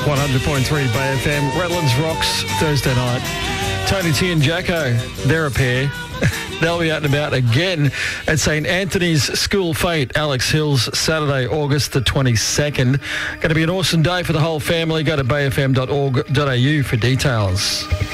100.3 Bay FM. Redlands Rocks Thursday night. Tony T and Jacko, they're a pair. They'll be out and about again at St Anthony's School Fete, Alex Hills, Saturday, August the 22nd. Going to be an awesome day for the whole family. Go to bayfm.org.au for details.